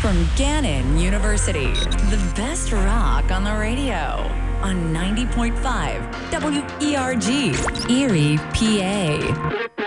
From Gannon University, the best rock on the radio. On 90.5 WERG, Erie, PA.